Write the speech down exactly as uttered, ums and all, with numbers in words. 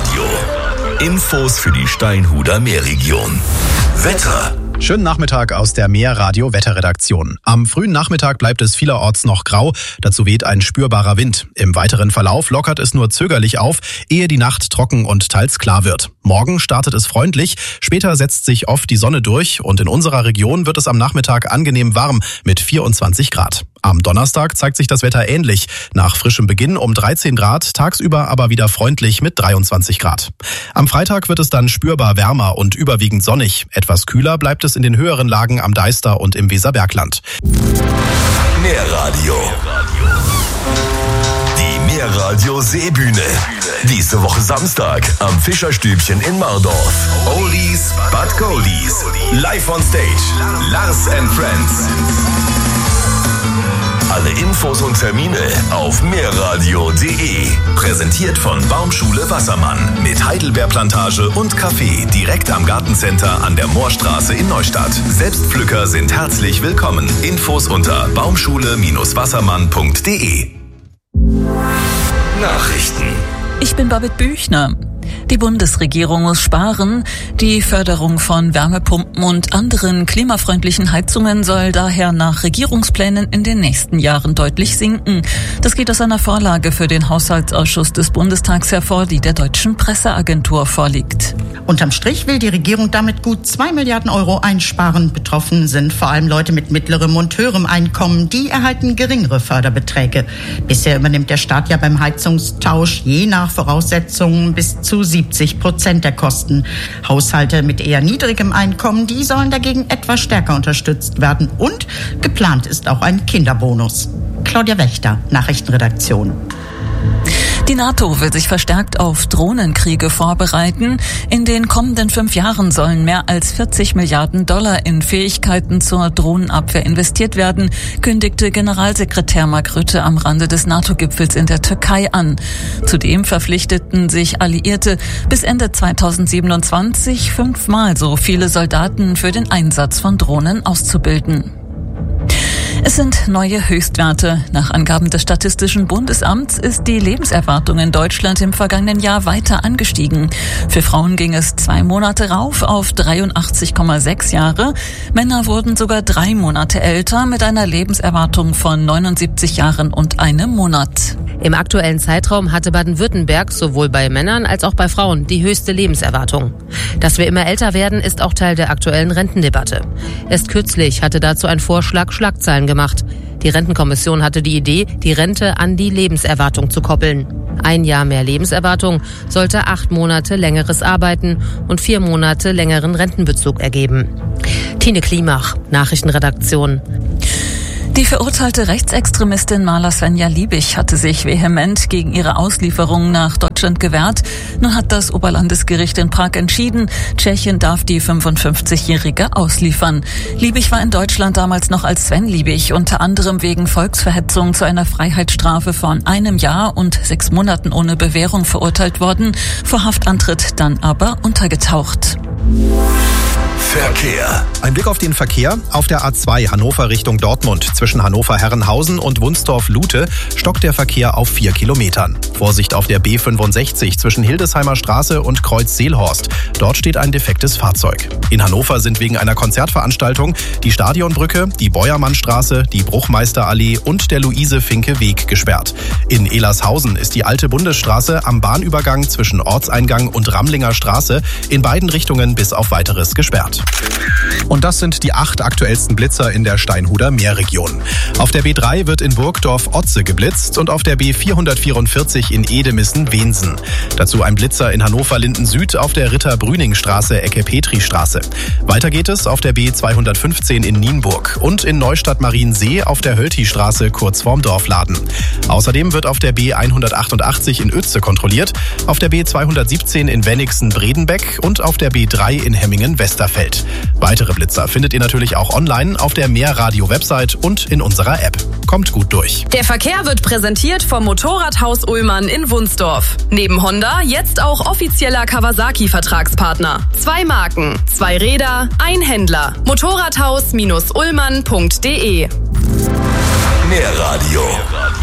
Meerradio. Infos für die Steinhuder Meerregion. Wetter. Schönen Nachmittag aus der Meerradio-Wetterredaktion. Am frühen Nachmittag bleibt es vielerorts noch grau, dazu weht ein spürbarer Wind. Im weiteren Verlauf lockert es nur zögerlich auf, ehe die Nacht trocken und teils klar wird. Morgen startet es freundlich, später setzt sich oft die Sonne durch und in unserer Region wird es am Nachmittag angenehm warm mit vierundzwanzig Grad. Am Donnerstag zeigt sich das Wetter ähnlich. Nach frischem Beginn um dreizehn Grad, tagsüber aber wieder freundlich mit dreiundzwanzig Grad. Am Freitag wird es dann spürbar wärmer und überwiegend sonnig. Etwas kühler bleibt es in den höheren Lagen am Deister und im Weserbergland. Meerradio. Die Meerradio Seebühne. Diese Woche Samstag am Fischerstübchen in Mardorf. Oldies but Goldies. Live on stage. Lars and Friends. Alle Infos und Termine auf meerradio punkt de. Präsentiert von Baumschule Wassermann mit Heidelbeerplantage und Café direkt am Gartencenter an der Moorstraße in Neustadt. Selbstpflücker sind herzlich willkommen. Infos unter baumschule wassermann punkt de. Nachrichten. Ich bin Babette Büchner. Die Bundesregierung muss sparen. Die Förderung von Wärmepumpen und anderen klimafreundlichen Heizungen soll daher nach Regierungsplänen in den nächsten Jahren deutlich sinken. Das geht aus einer Vorlage für den Haushaltsausschuss des Bundestags hervor, die der Deutschen Presseagentur vorliegt. Unterm Strich will die Regierung damit gut zwei Milliarden Euro einsparen. Betroffen sind vor allem Leute mit mittlerem und höherem Einkommen. Die erhalten geringere Förderbeträge. Bisher übernimmt der Staat ja beim Heizungstausch je nach Voraussetzungen bis zu siebzig Prozent der Kosten. Haushalte mit eher niedrigem Einkommen, die sollen dagegen etwas stärker unterstützt werden. Und geplant ist auch ein Kinderbonus. Claudia Wächter, Nachrichtenredaktion. Die NATO will sich verstärkt auf Drohnenkriege vorbereiten. In den kommenden fünf Jahren sollen mehr als vierzig Milliarden Dollar in Fähigkeiten zur Drohnenabwehr investiert werden, kündigte Generalsekretär Mark Rutte am Rande des NATO-Gipfels in der Türkei an. Zudem verpflichteten sich Alliierte, bis Ende zweitausendsiebenundzwanzig fünfmal so viele Soldaten für den Einsatz von Drohnen auszubilden. Es sind neue Höchstwerte. Nach Angaben des Statistischen Bundesamts ist die Lebenserwartung in Deutschland im vergangenen Jahr weiter angestiegen. Für Frauen ging es zwei Monate rauf auf dreiundachtzig Komma sechs Jahre. Männer wurden sogar drei Monate älter mit einer Lebenserwartung von neunundsiebzig Jahren und einem Monat. Im aktuellen Zeitraum hatte Baden-Württemberg sowohl bei Männern als auch bei Frauen die höchste Lebenserwartung. Dass wir immer älter werden, ist auch Teil der aktuellen Rentendebatte. Erst kürzlich hatte dazu ein Vorschlag Schlagzeilen gemacht. Die Rentenkommission hatte die Idee, die Rente an die Lebenserwartung zu koppeln. Ein Jahr mehr Lebenserwartung sollte acht Monate längeres Arbeiten und vier Monate längeren Rentenbezug ergeben. Tine Klimach, Nachrichtenredaktion. Die verurteilte Rechtsextremistin Marla Svenja Liebig hatte sich vehement gegen ihre Auslieferung nach Deutschland gewehrt. Nun hat das Oberlandesgericht in Prag entschieden, Tschechien darf die fünfundfünfzigjährige ausliefern. Liebig war in Deutschland damals noch als Sven Liebig unter anderem wegen Volksverhetzung zu einer Freiheitsstrafe von einem Jahr und sechs Monaten ohne Bewährung verurteilt worden, vor Haftantritt dann aber untergetaucht. Verkehr. Ein Blick auf den Verkehr. Auf der A zwei Hannover Richtung Dortmund zwischen Hannover-Herrenhausen und Wunstorf-Lute stockt der Verkehr auf vier Kilometern. Vorsicht auf der B fünfundsechzig zwischen Hildesheimer Straße und Kreuz Seelhorst. Dort steht ein defektes Fahrzeug. In Hannover sind wegen einer Konzertveranstaltung die Stadionbrücke, die Beuermannstraße, die Bruchmeisterallee und der Luise-Finke-Weg gesperrt. In Elershausen ist die alte Bundesstraße am Bahnübergang zwischen Ortseingang und Ramlinger Straße in beiden Richtungen bis auf weiteres gesperrt. Und das sind die acht aktuellsten Blitzer in der Steinhuder Meerregion. Auf der B drei wird in Burgdorf-Otze geblitzt und auf der B vierhundertvierundvierzig in Edemissen-Wensen. Dazu ein Blitzer in Hannover-Linden Süd auf der Ritter-Brüning-Straße, Ecke Petri-Straße. Weiter geht es auf der B zweihundertfünfzehn in Nienburg und in Neustadt-Mariensee auf der Hölti-Straße kurz vorm Dorfladen. Außerdem wird auf der B hundertachtundachtzig in Uetze kontrolliert, auf der B zweihundertsiebzehn in Wennigsen-Bredenbeck und auf der B drei in Hemmingen-Westerfeld. Weitere Blitzer findet ihr natürlich auch online auf der Meerradio-Website und in unserer App. Kommt gut durch. Der Verkehr wird präsentiert vom Motorradhaus Ullmann in Wunsdorf. Neben Honda jetzt auch offizieller Kawasaki-Vertragspartner. Zwei Marken, zwei Räder, ein Händler. Motorradhaus Ullmann punkt de. Meerradio.